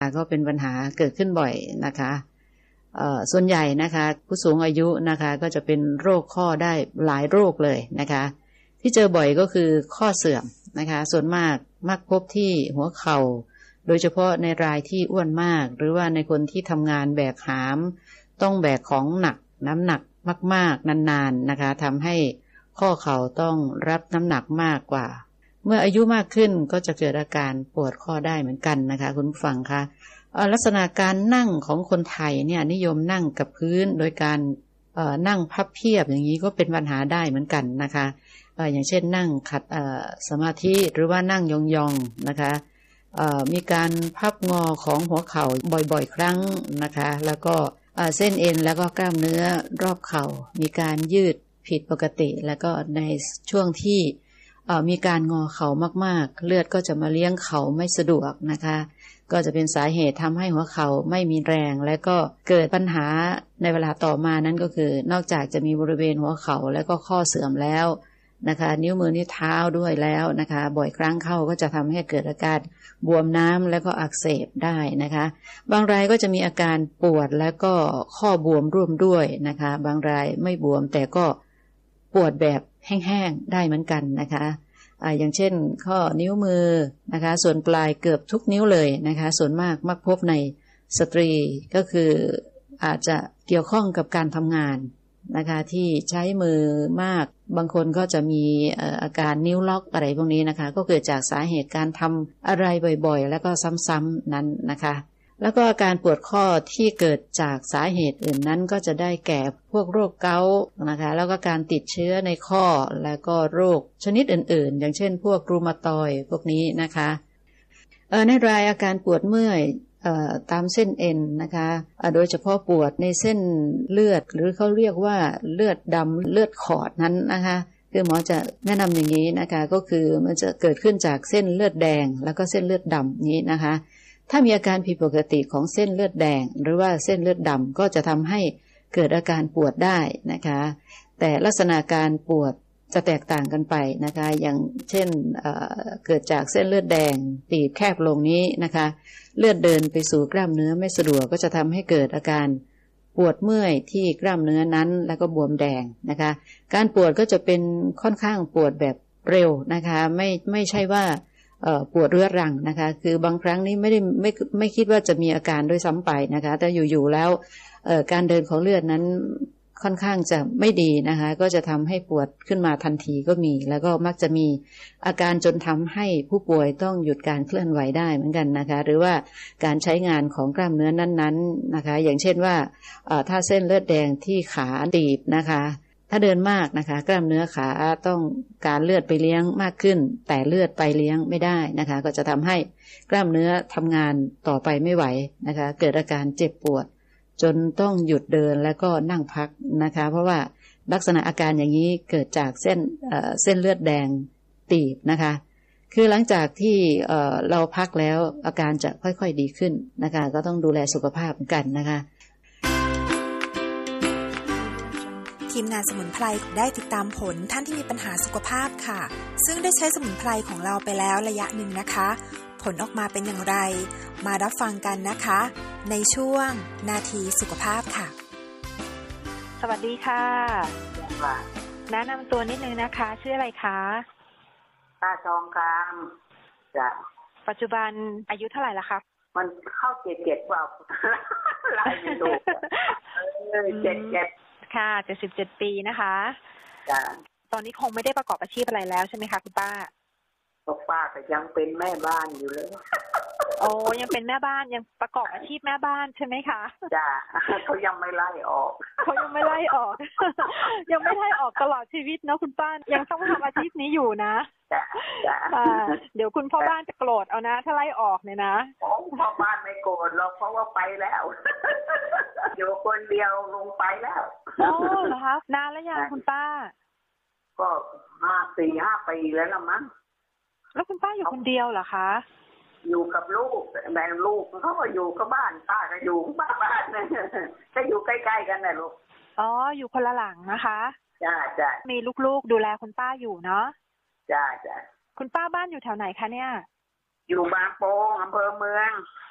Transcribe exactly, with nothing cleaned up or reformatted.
ก็เป็นปัญหาเกิดขึ้นบ่อยนะคะเอ่อส่วนใหญ่นะคะผู้สูงอายุนะคะก็จะเป็นโรคข้อได้หลายโรคเลยนะคะที่เจอบ่อยก็คือข้อเสื่อมนะคะส่วนมากมักพบที่หัวเข่าโดยเฉพาะในรายที่อ้วนมากหรือว่าในคนที่ทำงานแบกหามต้องแบกของหนักน้ำหนักมากๆนานๆนะคะทำให้ข้อเข่าต้องรับน้ำหนักมากกว่าเมื่ออายุมากขึ้นก็จะเกิดอาการปวดข้อได้เหมือนกันนะคะคุณผู้ฟังคะลักษณะการนั่งของคนไทยเนี่ยนิยมนั่งกับพื้นโดยการนั่งพับเพียบอย่างนี้ก็เป็นปัญหาได้เหมือนกันนะคะอย่างเช่นนั่งขัดสมาธิหรือว่านั่งยองๆนะคะมีการพับงอของหัวเข่าบ่อยๆครั้งนะคะแล้วก็เส้นเอ็นแล้วก็กล้ามเนื้อรอบเข่ามีการยืดผิดปกติแล้วก็ในช่วงที่มีการงอเข่ามากๆเลือดก็จะมาเลี้ยงเข่าไม่สะดวกนะคะก็จะเป็นสาเหตุทำให้หัวเข่าไม่มีแรงและก็เกิดปัญหาในเวลาต่อมานั้นก็คือนอกจากจะมีบริเวณหัวเข่าและก็ข้อเสื่อมแล้วนะคะนิ้วมือนิ้วเท้าด้วยแล้วนะคะบ่อยครั้งเข้าก็จะทำให้เกิดอาการบวมน้ำและก็อักเสบได้นะคะบางรายก็จะมีอาการปวดและก็ข้อบวมร่วมด้วยนะคะบางรายไม่บวมแต่ก็ปวดแบบแห้งๆได้เหมือนกันนะคะอ่าอย่างเช่นข้อนิ้วมือนะคะส่วนปลายเกือบทุกนิ้วเลยนะคะส่วนมากมักพบในสตรีก็คืออาจจะเกี่ยวข้องกับการทำงานนะคะที่ใช้มือมากบางคนก็จะมีอาการนิ้วล็อกอะไรพวกนี้นะคะก็เกิดจากสาเหตุการทำอะไรบ่อยๆแล้วก็ซ้ำๆนั้นนะคะแล้วก็อาการปวดข้อที่เกิดจากสาเหตุอื่นนั้นก็จะได้แก่พวกโรคเกาต์นะคะแล้วก็การติดเชื้อในข้อแล้วก็โรคชนิดอื่นๆอย่างเช่นพวกรูมาตอยด์พวกนี้นะคะเอ่อในรายอาการปวดเมื่อยเอ่อตามเส้นเอ็นนะคะโดยเฉพาะปวดในเส้นเลือดหรือเขาเรียกว่าเลือดดำเลือดขอดนั้นนะคะคือหมอจะแนะนำอย่างนี้นะคะก็คือมันจะเกิดขึ้นจากเส้นเลือดแดงแล้วก็เส้นเลือดดำนี้นะคะถ้ามีอาการผิดปกติของเส้นเลือดแดงหรือว่าเส้นเลือดดำก็จะทำให้เกิดอาการปวดได้นะคะแต่ลักษณะการปวดจะแตกต่างกันไปนะคะอย่างเช่น เอ่อ เกิดจากเส้นเลือดแดงตีบแคบลงนี้นะคะเลือดเดินไปสู่กล้ามเนื้อไม่สะดวกก็จะทำให้เกิดอาการปวดเมื่อยที่กล้ามเนื้อนั้นแล้วก็บวมแดงนะคะการปวดก็จะเป็นค่อนข้างปวดแบบเร็วนะคะไม่ไม่ใช่ว่าปวดเรื้อรังนะคะคือบางครั้งนี้ไม่ได้ไม่ไม่คิดว่าจะมีอาการด้วยซ้ำไปนะคะแต่อยู่ๆแล้วการเดินของเลือดนั้นค่อนข้างจะไม่ดีนะคะก็จะทำให้ปวดขึ้นมาทันทีก็มีแล้วก็มักจะมีอาการจนทำให้ผู้ป่วยต้องหยุดการเคลื่อนไหวได้เหมือนกันนะคะหรือว่าการใช้งานของกล้ามเนื้อนั้นๆนะคะอย่างเช่นว่าถ้าเส้นเลือดแดงที่ขาตีบนะคะถ้าเดินมากนะคะกล้ามเนื้อขาต้องการเลือดไปเลี้ยงมากขึ้นแต่เลือดไปเลี้ยงไม่ได้นะคะก็จะทำให้กล้ามเนื้อทำงานต่อไปไม่ไหวนะคะเกิดอาการเจ็บปวดจนต้องหยุดเดินแล้วก็นั่งพักนะคะเพราะว่าลักษณะอาการอย่างนี้เกิดจากเส้นเอ่อเส้นเลือดแดงตีบนะคะคือหลังจากที่เอ่อเราพักแล้วอาการจะค่อยๆดีขึ้นนะคะก็ต้องดูแลสุขภาพกันนะคะทีมงานสมุนไพรได้ติดตามผลท่านที่มีปัญหาสุขภาพค่ะซึ่งได้ใช้สมุนไพรของเราไปแล้วระยะหนึ่งนะคะผลออกมาเป็นอย่างไรมารับฟังกันนะคะในช่วงนาทีสุขภาพค่ะสวัสดีค่ะแนะนำตัวนิดนึงนะคะชื่ออะไรคะป้าทองคำจ้ะปัจจุบันอายุเท่าไหร่ละครับมันเข้าเจ็ดเจ็ดว่าลายไม่ดูเออเจ็ดเจ็ดค่ะเจ็ดสิบเจ็ดปีนะคะจ้ะตอนนี้คงไม่ได้ประกอบอาชีพอะไรแล้วใช่ไหมคะคุณป้าป้าแต่ยังเป็นแม่บ้านอยู่เลยโอ้ยังเป็นแม่บ้านยังประกอบอาชีพแม่บ้านใช่ไหมคะจ้ะเขายังไม่ไล่ออกเขายังไม่ไล่ออกยังไม่ไล่ออกตลอดชีวิตเนาะคุณป้ายังต้องทำอาชีพนี้อยู่นะจ้ะจ้ะเดี๋ยวคุณพ่อบ้านจะโกรธเอานะถ้าไล่ออกเนี่ยนะพ่อบ้านไม่โกรธหรอกเพราะว่าไปแล้วอยู่คนเดียวลงไปแล้วโอ้เหรอคะนานแล้วยังคุณป้าก็ห้าสี่ห้าปีแล้วละมั้งแล้วคุณป้าอยู่คนเดียวเหรอคะอยู่กับลูกแต่ลูกเขาก็อยู่กับบ้านป้าก็อยู่บ้านบ้านเนี่ยก็อยู่ใกล้ๆกันนะลูกอ๋ออยู่คนละหลังนะคะจ้าจ้ามีลูกๆดูแลคุณป้าอยู่เนาะจ้าจ้าคุณป้าบ้านอยู่แถวไหนคะเนี่ยอยู่บางโป่งอำเภอเมือง